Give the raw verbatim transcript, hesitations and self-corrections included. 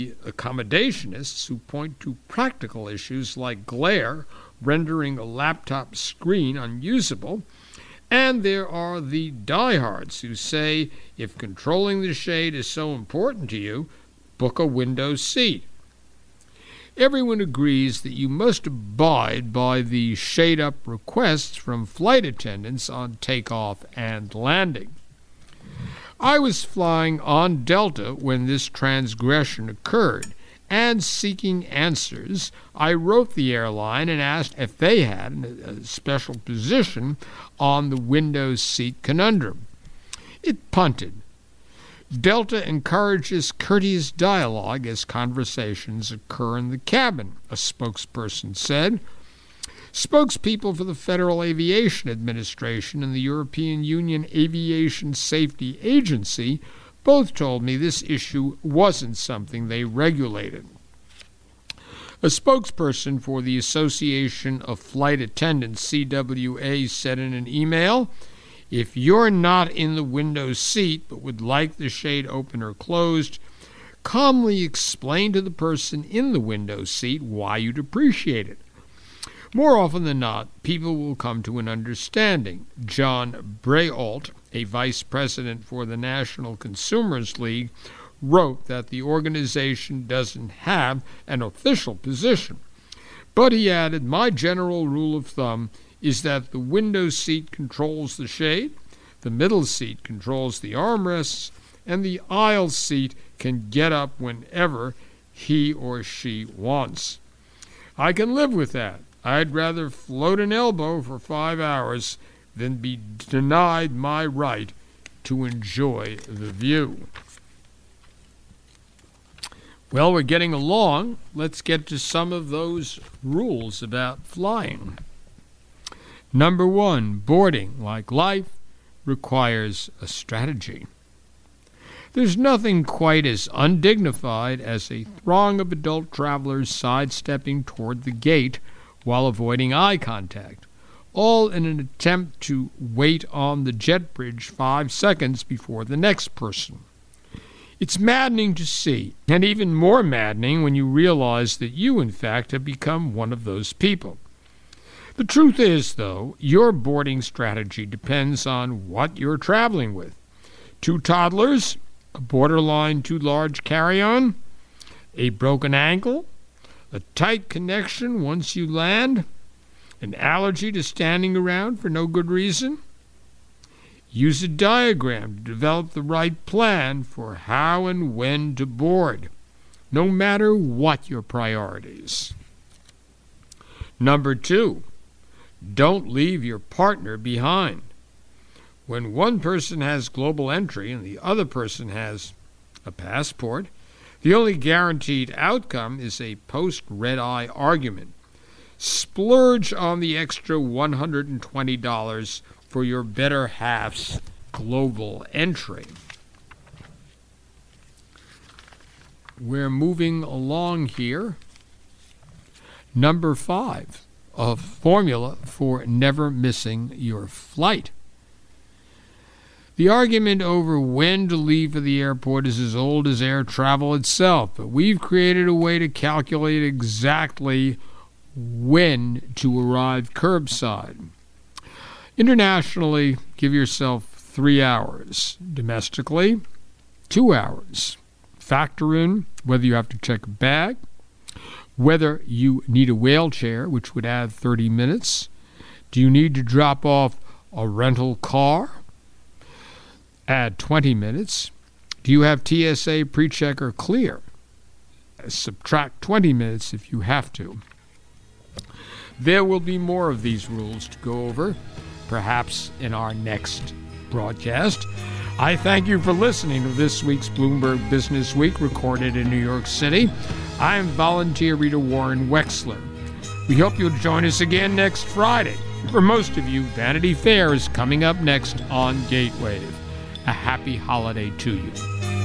accommodationists who point to practical issues like glare, rendering a laptop screen unusable. And there are the diehards who say, if controlling the shade is so important to you, book a window seat. Everyone agrees that you must abide by the shade-up requests from flight attendants on takeoff and landing. I was flying on Delta when this transgression occurred, and seeking answers, I wrote the airline and asked if they had a special position on the window seat conundrum. It punted. Delta encourages courteous dialogue as conversations occur in the cabin, a spokesperson said. Spokespeople for the Federal Aviation Administration and the European Union Aviation Safety Agency both told me this issue wasn't something they regulated. A spokesperson for the Association of Flight Attendants, C W A, said in an email, if you're not in the window seat but would like the shade open or closed, calmly explain to the person in the window seat why you'd appreciate it. More often than not, people will come to an understanding. John Brault, a vice president for the National Consumers League, wrote that the organization doesn't have an official position. But he added, my general rule of thumb is that the window seat controls the shade, the middle seat controls the armrests, and the aisle seat can get up whenever he or she wants. I can live with that. I'd rather float an elbow for five hours than be denied my right to enjoy the view. Well, we're getting along. Let's get to some of those rules about flying. Number one, boarding, like life, requires a strategy. There's nothing quite as undignified as a throng of adult travelers sidestepping toward the gate while avoiding eye contact, all in an attempt to wait on the jet bridge five seconds before the next person. It's maddening to see, and even more maddening when you realize that you, in fact, have become one of those people. The truth is, though, your boarding strategy depends on what you're traveling with. Two toddlers, a borderline too large carry-on, a broken ankle, a tight connection once you land, an allergy to standing around for no good reason. Use a diagram to develop the right plan for how and when to board, no matter what your priorities. Number two, don't leave your partner behind. When one person has global entry and the other person has a passport, the only guaranteed outcome is a post-red-eye argument. Splurge on the extra one hundred twenty dollars for your better half's global entry. We're moving along here. Number five, a formula for never missing your flight. The argument over when to leave for the airport is as old as air travel itself, but we've created a way to calculate exactly when to arrive curbside. Internationally, give yourself three hours. Domestically, two hours. Factor in whether you have to check a bag, whether you need a wheelchair, which would add thirty minutes. Do you need to drop off a rental car? Add twenty minutes. Do you have T S A pre-check or clear? Subtract twenty minutes if you have to. There will be more of these rules to go over, perhaps in our next broadcast. I thank you for listening to this week's Bloomberg Business Week, recorded in New York City. I am volunteer reader Warren Wexler. We hope you'll join us again next Friday. For most of you, Vanity Fair is coming up next on Gatewave. A happy holiday to you.